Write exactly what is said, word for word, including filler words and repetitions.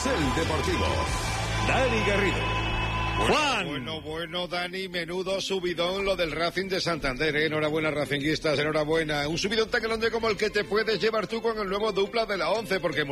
Carrusel Deportivo. Dani Garrido. Juan. Bueno, bueno, Dani, menudo subidón lo del Racing de Santander, ¿eh? Enhorabuena, racinguistas, enhorabuena. Un subidón tan grande como el que te puedes llevar tú con el nuevo dupla de la once, porque